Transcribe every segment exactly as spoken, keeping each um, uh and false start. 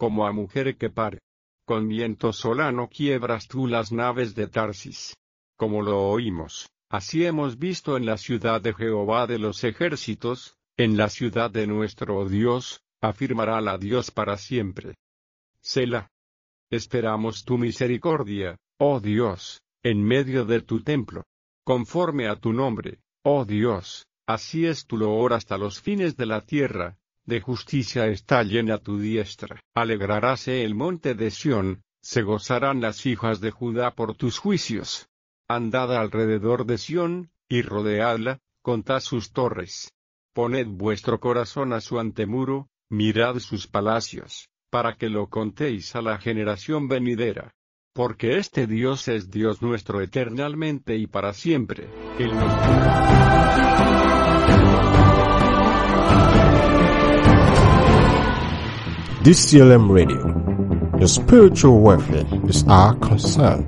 como a mujer que pare. Con viento solano quiebras tú las naves de Tarsis. Como lo oímos, así hemos visto en la ciudad de Jehová de los ejércitos, en la ciudad de nuestro Dios, afirmará la Dios para siempre. Selah. Esperamos tu misericordia, oh Dios, en medio de tu templo. Conforme a tu nombre, oh Dios, así es tu loor hasta los fines de la tierra, de justicia está llena tu diestra. Alegraráse el monte de Sión, se gozarán las hijas de Judá por tus juicios. Andad alrededor de Sión, y rodeadla, contad sus torres. Poned vuestro corazón a su antemuro, mirad sus palacios, para que lo contéis a la generación venidera. Porque este Dios es Dios nuestro eternalmente y para siempre. Él nos D C L M Radio. Your spiritual welfare is our concern.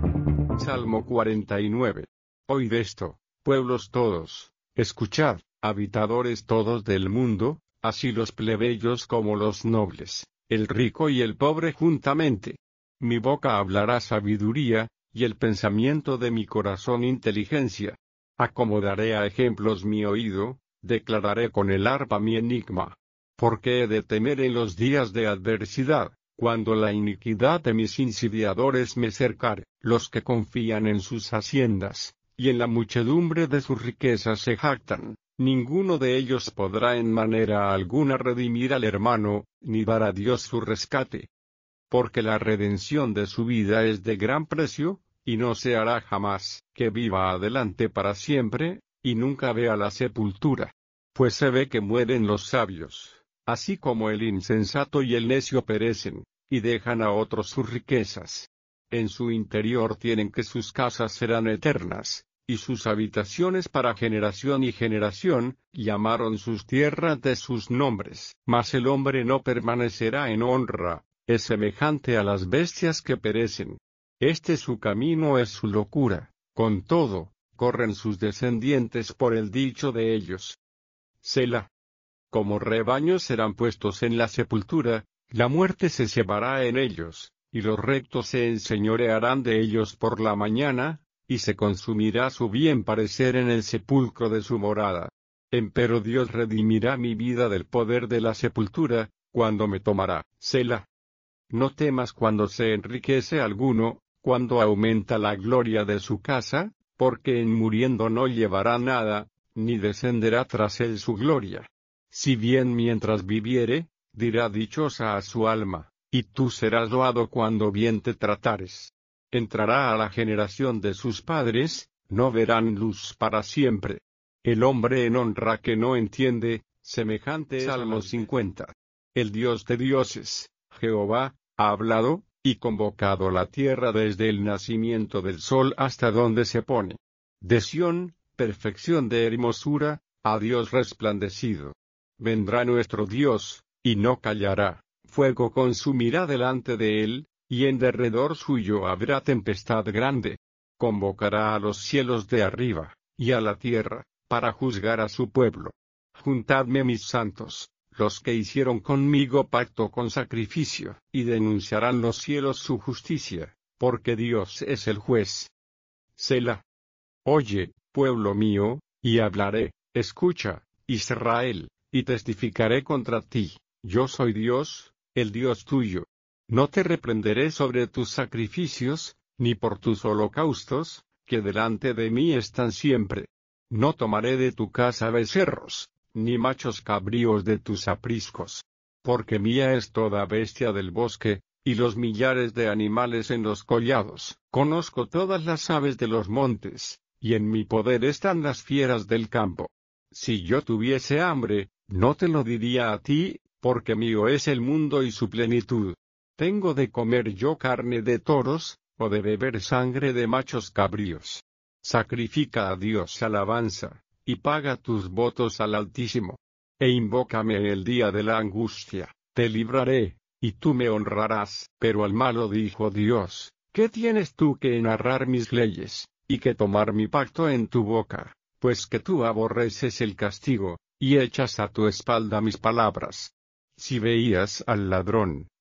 Salmo cuarenta y nueve. Oíd esto, pueblos todos, escuchad, habitadores todos del mundo, así los plebeyos como los nobles, el rico y el pobre juntamente. Mi boca hablará sabiduría, y el pensamiento de mi corazón inteligencia. Acomodaré a ejemplos mi oído, declararé con el arpa mi enigma. Porque he de temer en los días de adversidad, cuando la iniquidad de mis insidiadores me cercare, los que confían en sus haciendas, y en la muchedumbre de sus riquezas se jactan, ninguno de ellos podrá en manera alguna redimir al hermano, ni dar a Dios su rescate. Porque la redención de su vida es de gran precio, y no se hará jamás, que viva adelante para siempre, y nunca vea la sepultura. Pues se ve que mueren los sabios, así como el insensato y el necio perecen, y dejan a otros sus riquezas. En su interior tienen que sus casas serán eternas, y sus habitaciones para generación y generación, llamaron sus tierras de sus nombres. Mas el hombre no permanecerá en honra, es semejante a las bestias que perecen. Este su camino es su locura, con todo, corren sus descendientes por el dicho de ellos. Selah. Como rebaños serán puestos en la sepultura, la muerte se cebará en ellos, y los rectos se enseñorearán de ellos por la mañana, y se consumirá su bien parecer en el sepulcro de su morada. Empero Dios redimirá mi vida del poder de la sepultura, cuando me tomará. Selah. No temas cuando se enriquece alguno, cuando aumenta la gloria de su casa, porque en muriendo no llevará nada, ni descenderá tras él su gloria. Si bien mientras viviere, dirá dichosa a su alma, y tú serás loado cuando bien te tratares. Entrará a la generación de sus padres, no verán luz para siempre. El hombre en honra que no entiende, semejante es Salmo cincuenta. El Dios de dioses, Jehová, ha hablado, y convocado la tierra desde el nacimiento del sol hasta donde se pone. De Sión, perfección de hermosura, a Dios resplandecido. Vendrá nuestro Dios, y no callará, fuego consumirá delante de él, y en derredor suyo habrá tempestad grande. Convocará a los cielos de arriba, y a la tierra, para juzgar a su pueblo. Juntadme mis santos, los que hicieron conmigo pacto con sacrificio, y denunciarán los cielos su justicia, porque Dios es el juez. Selah. Oye, pueblo mío, y hablaré, escucha, Israel, y testificaré contra ti, yo soy Dios, el Dios tuyo. No te reprenderé sobre tus sacrificios, ni por tus holocaustos, que delante de mí están siempre. No tomaré de tu casa becerros, ni machos cabríos de tus apriscos. Porque mía es toda bestia del bosque, y los millares de animales en los collados. Conozco todas las aves de los montes, y en mi poder están las fieras del campo. Si yo tuviese hambre, no te lo diría a ti, porque mío es el mundo y su plenitud. ¿Tengo de comer yo carne de toros, o de beber sangre de machos cabríos? Sacrifica a Dios alabanza, y paga tus votos al Altísimo. E invócame en el día de la angustia, te libraré, y tú me honrarás. Pero al malo dijo Dios, ¿qué tienes tú que narrar mis leyes, y que tomar mi pacto en tu boca? Pues que tú aborreces el castigo, y echas a tu espalda mis palabras. Si veías al ladrón,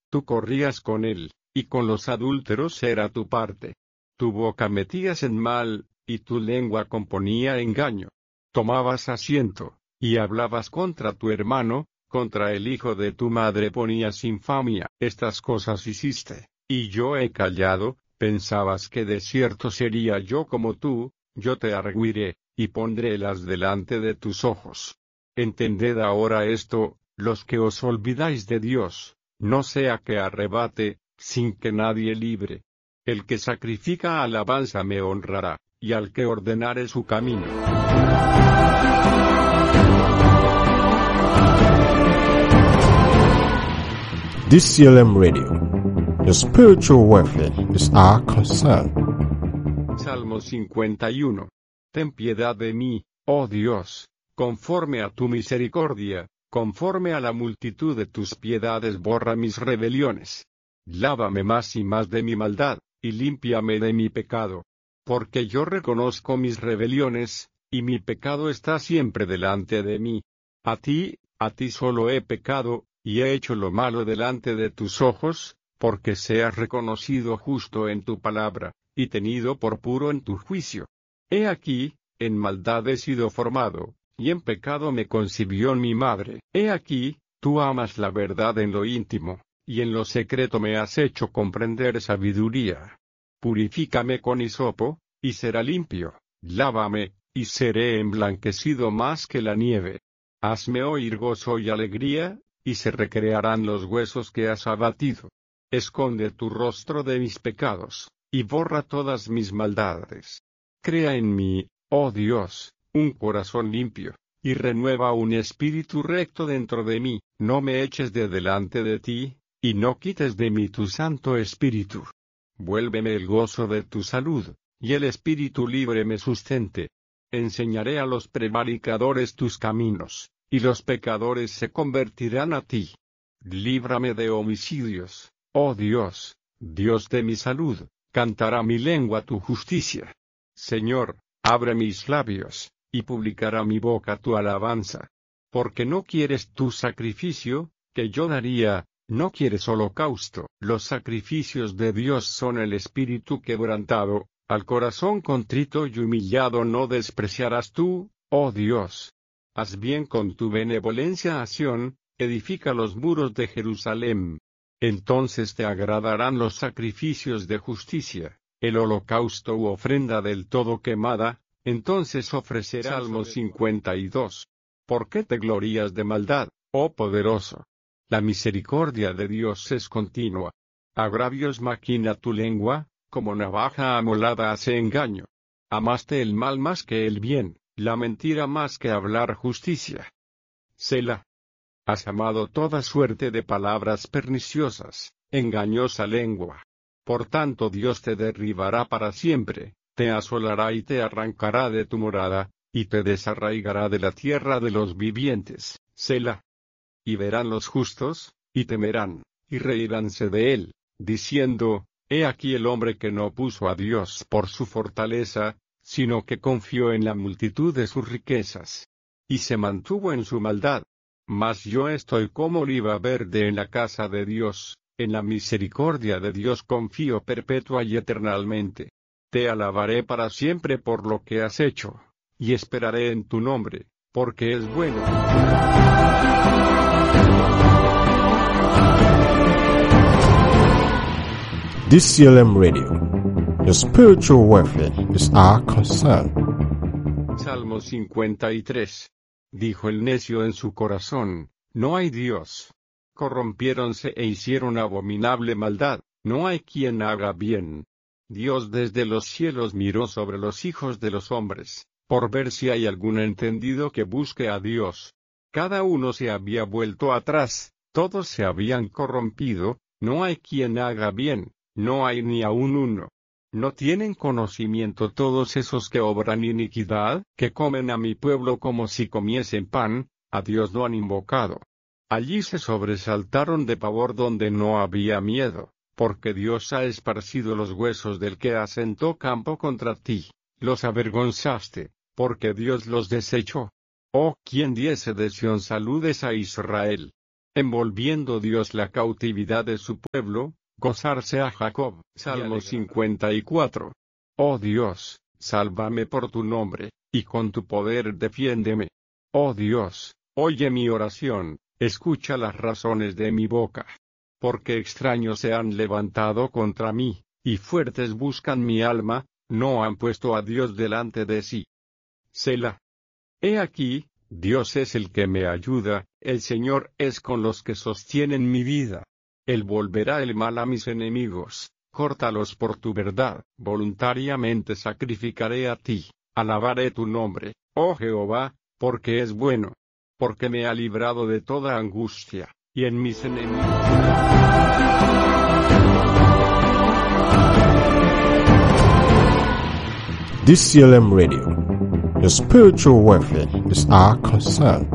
Tú corrías con él, y con los adúlteros era tu parte. Tu boca metías en mal, y tu lengua componía engaño. Tomabas asiento, y hablabas contra tu hermano, contra el hijo de tu madre ponías infamia. Estas cosas hiciste, y yo he callado. Pensabas que de cierto sería yo como tú, yo te arguiré, y pondrélas delante de tus ojos. Entended ahora esto, los que os olvidáis de Dios, no sea que arrebate, sin que nadie libre. El que sacrifica alabanza me honrará, y al que ordenare su camino. D C L M Radio. Your spiritual welfare is our concern. Salmo cincuenta y uno. Ten piedad de mí, oh Dios, conforme a tu misericordia, conforme a la multitud de tus piedades borra mis rebeliones. Lávame más y más de mi maldad, y límpiame de mi pecado. Porque yo reconozco mis rebeliones, y mi pecado está siempre delante de mí. A ti, a ti solo he pecado, y he hecho lo malo delante de tus ojos, porque seas reconocido justo en tu palabra, y tenido por puro en tu juicio. He aquí, en maldad he sido formado, y en pecado me concibió mi madre. He aquí, tú amas la verdad en lo íntimo, y en lo secreto me has hecho comprender sabiduría. Purifícame con hisopo, y será limpio, lávame, y seré emblanquecido más que la nieve. Hazme oír gozo y alegría, y se recrearán los huesos que has abatido. Esconde tu rostro de mis pecados, y borra todas mis maldades. Crea en mí, oh Dios, un corazón limpio, y renueva un espíritu recto dentro de mí. No me eches de delante de ti, y no quites de mí tu santo espíritu. Vuélveme el gozo de tu salud, y el espíritu libre me sustente. Enseñaré a los prevaricadores tus caminos, y los pecadores se convertirán a ti. Líbrame de homicidios, oh Dios, Dios de mi salud, cantará mi lengua tu justicia. Señor, abre mis labios, y publicará mi boca tu alabanza. Porque no quieres tu sacrificio, que yo daría, no quieres holocausto. Los sacrificios de Dios son el espíritu quebrantado, al corazón contrito y humillado no despreciarás tú, oh Dios. Haz bien con tu benevolencia a Sión, edifica los muros de Jerusalén. Entonces te agradarán los sacrificios de justicia, el holocausto u ofrenda del todo quemada, entonces ofrecerás. Salmo cincuenta y dos. ¿Por qué te glorías de maldad, oh poderoso? La misericordia de Dios es continua. Agravios maquina tu lengua, como navaja amolada hace engaño. Amaste el mal más que el bien, la mentira más que hablar justicia. Selah. Has amado toda suerte de palabras perniciosas, engañosa lengua. Por tanto Dios te derribará para siempre, te asolará y te arrancará de tu morada, y te desarraigará de la tierra de los vivientes. Selah. Y verán los justos, y temerán, y reiránse de él, diciendo, he aquí el hombre que no puso a Dios por su fortaleza, sino que confió en la multitud de sus riquezas. Y se mantuvo en su maldad. Mas yo estoy como oliva verde en la casa de Dios, en la misericordia de Dios confío perpetua y eternalmente. Te alabaré para siempre por lo que has hecho, y esperaré en tu nombre, porque es bueno. D C L M Radio. Your spiritual welfare is our concern. Salmo cincuenta y tres. Dijo el necio en su corazón, no hay Dios. Corrompiéronse e hicieron abominable maldad, no hay quien haga bien. Dios desde los cielos miró sobre los hijos de los hombres, por ver si hay algún entendido que busque a Dios. Cada uno se había vuelto atrás, todos se habían corrompido, no hay quien haga bien, no hay ni aun uno. ¿No tienen conocimiento todos esos que obran iniquidad, que comen a mi pueblo como si comiesen pan, a Dios no han invocado? Allí se sobresaltaron de pavor donde no había miedo, porque Dios ha esparcido los huesos del que asentó campo contra ti, los avergonzaste, porque Dios los desechó. Oh, quien diese de Sión saludes a Israel. envolviendo Dios la cautividad de su pueblo, gozarse a Jacob. Salmo cincuenta y cuatro. Oh Dios, sálvame por tu nombre, y con tu poder defiéndeme. Oh Dios, oye mi oración, escucha las razones de mi boca. Porque extraños se han levantado contra mí, y fuertes buscan mi alma, no han puesto a Dios delante de sí. Selah. He aquí, Dios es el que me ayuda, el Señor es con los que sostienen mi vida. Él volverá el mal a mis enemigos, córtalos por tu verdad. Voluntariamente sacrificaré a ti, alabaré tu nombre, oh Jehová, porque es bueno. Porque me ha librado de toda angustia, y en mis enemigos. D C L M Radio. Your spiritual welfare is our concern.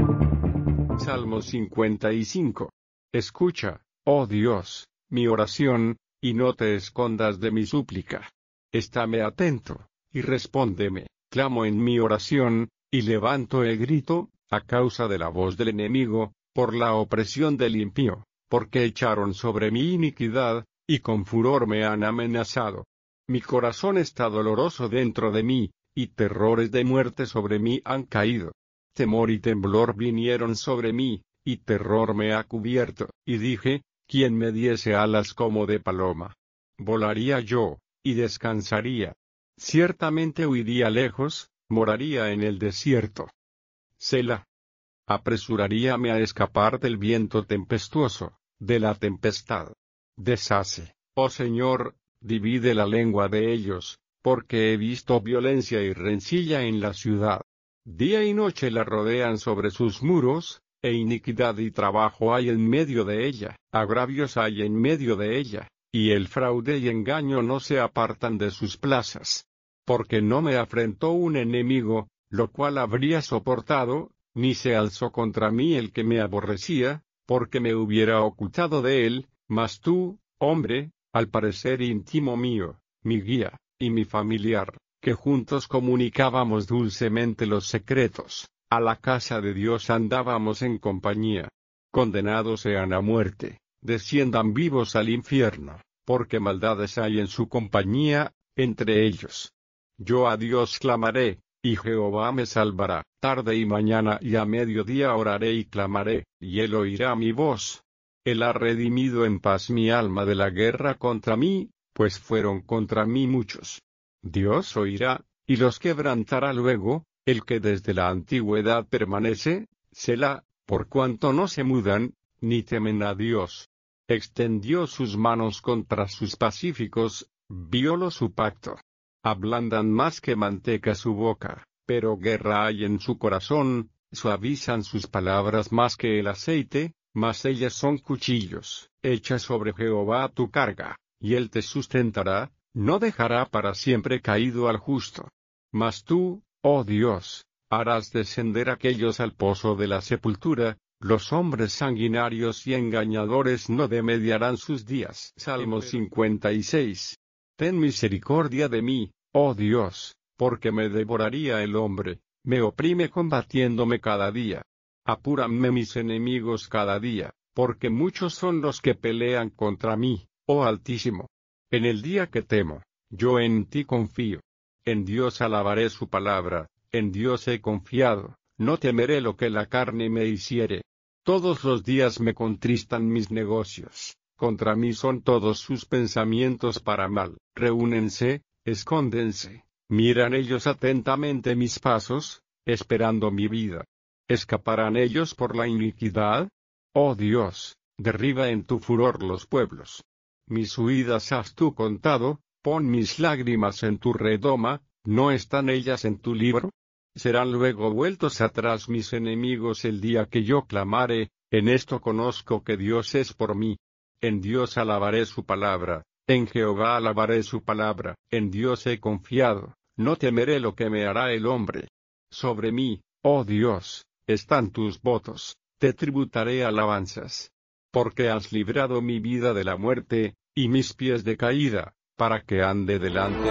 Salmo cincuenta y cinco. Escucha, oh Dios, mi oración, y no te escondas de mi súplica. Estáme atento, y respóndeme, clamo en mi oración, y levanto el grito, a causa de la voz del enemigo, por la opresión del impío, porque echaron sobre mi iniquidad, y con furor me han amenazado. Mi corazón está doloroso dentro de mí, y terrores de muerte sobre mí han caído. Temor y temblor vinieron sobre mí, y terror me ha cubierto, y dije, ¿quién me diese alas como de paloma? Volaría yo, y descansaría. Ciertamente huiría lejos, moraría en el desierto. Selah. Apresuraríame a escapar del viento tempestuoso, de la tempestad. Deshace, oh Señor, divide la lengua de ellos, porque he visto violencia y rencilla en la ciudad. Día y noche la rodean sobre sus muros, e iniquidad y trabajo hay en medio de ella, agravios hay en medio de ella, y el fraude y engaño no se apartan de sus plazas. Porque no me afrentó un enemigo, lo cual habría soportado, ni se alzó contra mí el que me aborrecía, porque me hubiera ocultado de él, mas tú, hombre, al parecer íntimo mío, mi guía, y mi familiar, que juntos comunicábamos dulcemente los secretos, a la casa de Dios andábamos en compañía. Condenados sean a muerte, desciendan vivos al infierno, porque maldades hay en su compañía, entre ellos. Yo a Dios clamaré, y Jehová me salvará. Tarde y mañana y a mediodía oraré y clamaré, y él oirá mi voz. Él ha redimido en paz mi alma de la guerra contra mí, pues fueron contra mí muchos. Dios oirá, y los quebrantará luego, el que desde la antigüedad permanece, Selah, por cuanto no se mudan, ni temen a Dios. Extendió sus manos contra sus pacíficos, violó su pacto. Ablandan más que manteca su boca, pero guerra hay en su corazón, suavizan sus palabras más que el aceite, mas ellas son cuchillos. Echa sobre Jehová tu carga, y él te sustentará, no dejará para siempre caído al justo. Mas tú, oh Dios, harás descender aquellos al pozo de la sepultura, los hombres sanguinarios y engañadores no demediarán sus días. Salmo cincuenta y seis. Ten misericordia de mí, oh Dios, porque me devoraría el hombre, me oprime combatiéndome cada día. Apúranme mis enemigos cada día, porque muchos son los que pelean contra mí, oh Altísimo. En el día que temo, yo en ti confío. En Dios alabaré su palabra, en Dios he confiado, no temeré lo que la carne me hiciere. Todos los días me contristan mis negocios. Contra mí son todos sus pensamientos para mal. Reúnense, escóndense, miran ellos atentamente mis pasos, esperando mi vida. ¿Escaparán ellos por la iniquidad? Oh Dios, derriba en tu furor los pueblos. Mis huidas has tú contado, pon mis lágrimas en tu redoma, ¿no están ellas en tu libro? Serán luego vueltos atrás mis enemigos el día que yo clamare, en esto conozco que Dios es por mí. En Dios alabaré su palabra, en Jehová alabaré su palabra, en Dios he confiado, no temeré lo que me hará el hombre. Sobre mí, oh Dios, están tus votos, te tributaré alabanzas. Porque has librado mi vida de la muerte, y mis pies de caída, para que ande delante.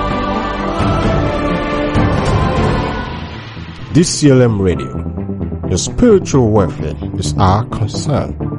D C L M Radio. Your spiritual welfare is our concern.